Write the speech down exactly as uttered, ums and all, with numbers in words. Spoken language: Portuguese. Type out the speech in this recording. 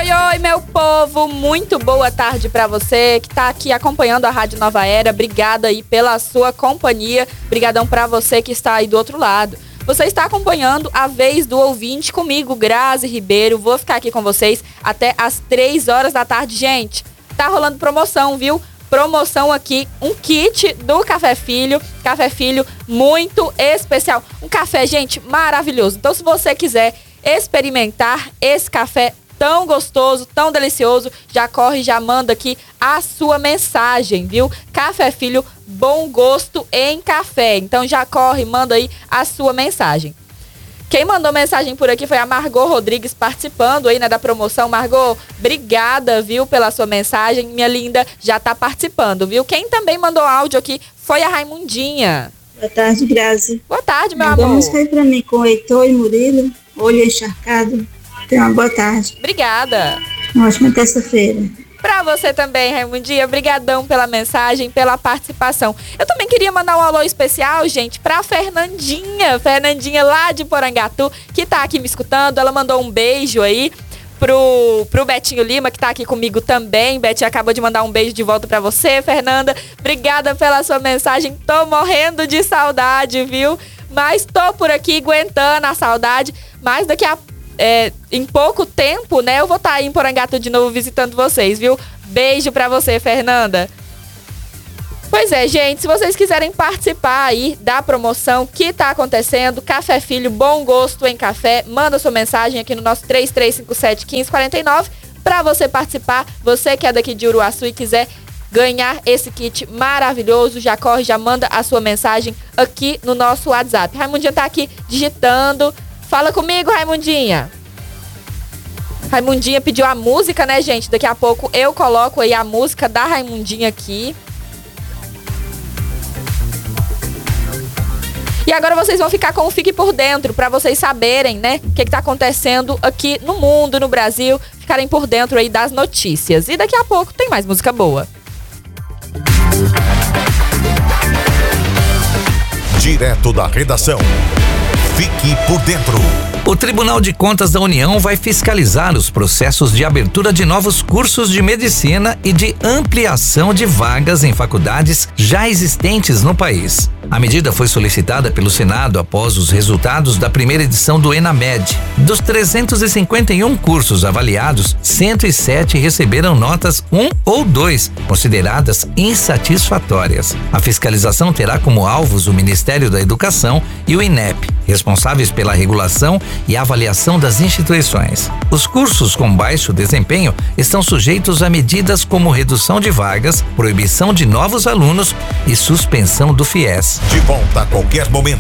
oi, oi, meu povo, muito boa tarde pra você que tá aqui acompanhando a Rádio Nova Era. Obrigada aí pela sua companhia, brigadão pra você que está aí do outro lado. Você está acompanhando a Vez do Ouvinte comigo, Grazi Ribeiro. Vou ficar aqui com vocês até as três horas da tarde, gente. Tá rolando promoção, viu? Promoção aqui, um kit do Café Filho. Café Filho muito especial. Um café, gente, maravilhoso. Então, se você quiser experimentar esse café tão gostoso, tão delicioso, já corre, já manda aqui a sua mensagem, viu? Café Filho, bom gosto em café. Então já corre, manda aí a sua mensagem. Quem mandou mensagem por aqui foi a Margot Rodrigues, participando aí, né, da promoção. Margot, obrigada, viu, pela sua mensagem. Minha linda, já tá participando, viu? Quem também mandou áudio aqui foi a Raimundinha. Boa tarde, Grazi. Boa tarde, meu Mandou amor. música aí pra mim com o Heitor e Murilo, Olho Encharcado. Tenha uma boa tarde. Obrigada. Uma ótima terça-feira. Pra você também, Raimundinha, brigadão pela mensagem, pela participação. Eu também queria mandar um alô especial, gente, pra Fernandinha, Fernandinha lá de Porangatu, que tá aqui me escutando. Ela mandou um beijo aí pro, pro Betinho Lima, que tá aqui comigo também. Betinho acabou de mandar um beijo de volta pra você, Fernanda. Obrigada pela sua mensagem, tô morrendo de saudade, viu? Mas tô por aqui aguentando a saudade, mas daqui a É, em pouco tempo, né, eu vou estar aí em Porangatu de novo visitando vocês, viu? Beijo pra você, Fernanda. Pois é, gente, se vocês quiserem participar aí da promoção que tá acontecendo, Café Filho, bom gosto em café, manda sua mensagem aqui no nosso três três cinco sete, um cinco quatro nove pra você participar. Você que é daqui de Uruaçu e quiser ganhar esse kit maravilhoso, já corre, já manda a sua mensagem aqui no nosso WhatsApp. Raimundinha tá aqui digitando. Fala comigo, Raimundinha. Raimundinha pediu a música, né, gente? Daqui a pouco eu coloco aí a música da Raimundinha aqui. E agora vocês vão ficar com o Fique Por Dentro, pra vocês saberem, né, o que que tá acontecendo aqui no mundo, no Brasil, ficarem por dentro aí das notícias. E daqui a pouco tem mais música boa. Direto da redação. Fique por dentro. O Tribunal de Contas da União vai fiscalizar os processos de abertura de novos cursos de medicina e de ampliação de vagas em faculdades já existentes no país. A medida foi solicitada pelo Senado após os resultados da primeira edição do ENAMED. Dos trezentos e cinquenta e um cursos avaliados, cento e sete receberam notas um ou dois, consideradas insatisfatórias. A fiscalização terá como alvos o Ministério da Educação e o INEP, responsáveis pela regulação e avaliação das instituições. Os cursos com baixo desempenho estão sujeitos a medidas como redução de vagas, proibição de novos alunos e suspensão do FIES. De volta a qualquer momento.